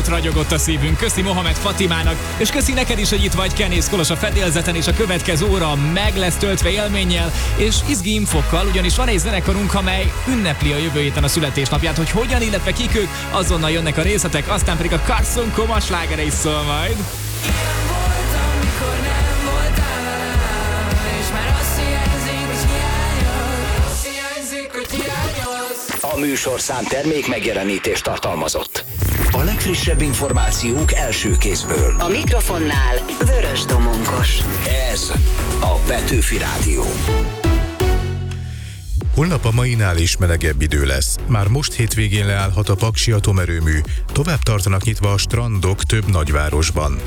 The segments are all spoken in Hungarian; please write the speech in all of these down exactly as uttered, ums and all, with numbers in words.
nagyot ragyogott a szívünk. Köszi Mohamed Fatimának, és köszi neked is, hogy itt vagy. Kenész Kolos a fedélzeten, és a következő óra meg lesz töltve élménnyel és izgi infokkal, ugyanis van egy zenekarunk, amely ünnepli a jövő héten a születésnapját. Hogy hogyan, illetve kik ők, azonnal jönnek a részletek, aztán pedig a Carson Koma slágere is szól majd. A műsorszám termék megjelenítést tartalmazott. A legfrissebb információk első kézből. A mikrofonnál Vörös Domongos. Ez a Petőfi Rádió. Holnap a mainál is melegebb idő lesz. Már most hétvégén leállhat a Paksi atomerőmű. Tovább tartanak nyitva a strandok több nagyvárosban.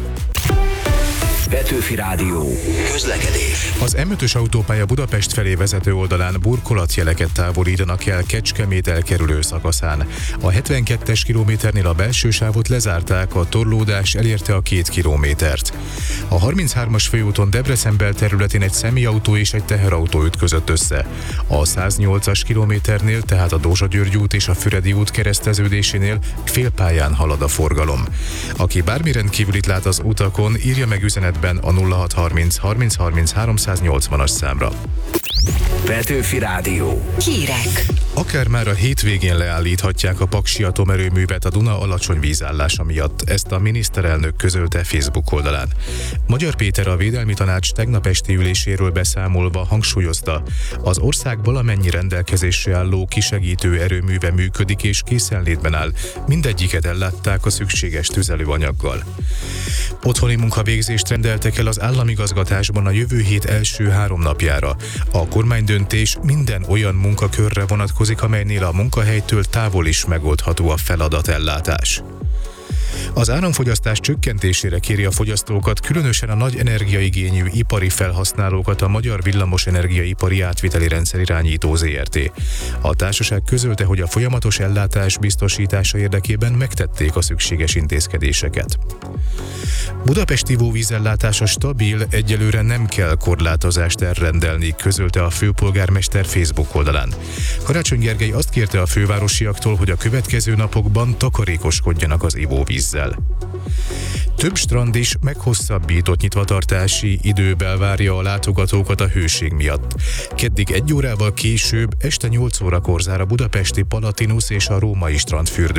Petőfi Rádió. Közlekedés. Az em ötös autópálya Budapest felé vezető oldalán burkolatjeleket távolítanak el Kecskemét elkerülő szakaszán. A hetvenkettes kilométernél a belső sávot lezárták, a torlódás elérte a két kilométert. A harminchármas főúton Debrecen belterületén egy személyautó és egy teherautó ütközött össze. A száznyolcas kilométernél, tehát a Dózsa-György út és a Füredi út kereszteződésénél félpályán halad a forgalom. Aki bármi rendkívülit lát az utakon, írja meg üzenetben a nulla hat harminc harminc harminc háromszáznyolcvanas számra. Petőfi Rádió. Hírek. Akár már a hétvégén leállíthatják a Paksi atomerőművet a Duna alacsony vízállása miatt, ezt a miniszterelnök közölte Facebook oldalán. Magyar Péter, a Védelmi Tanács tegnap esti üléséről beszámolva hangsúlyozta, az ország valamennyi rendelkezésre álló kisegítő erőműve működik és készenlétben áll, mindegyiket ellátták a szükséges tüzelőanyaggal. Otthoni munkavégzést rendeltek el az államigazgatásban a jövő hét első három napjára. A kormánydöntés minden olyan munkakörre vonatkozik, amelynél a munkahelytől távol is megoldható a feladatellátás. Az áramfogyasztás csökkentésére kéri a fogyasztókat, különösen a nagy energiaigényű ipari felhasználókat a Magyar Villamosenergia Ipari Átviteli Rendszer Irányító zé er té. A társaság közölte, hogy a folyamatos ellátás biztosítása érdekében megtették a szükséges intézkedéseket. Budapest ivóvízellátása stabil, egyelőre nem kell korlátozást elrendelni, közölte a főpolgármester Facebook oldalán. Karácsony Gergely azt kérte a fővárosiaktól, hogy a következő napokban takarékoskodjanak az ivóvízzel. Több strand is meghosszabbított nyitvatartási idővel várja a látogatókat a hőség miatt. Keddig egy órával később, este nyolc órakor zár a budapesti Palatinus és a római strandfürdő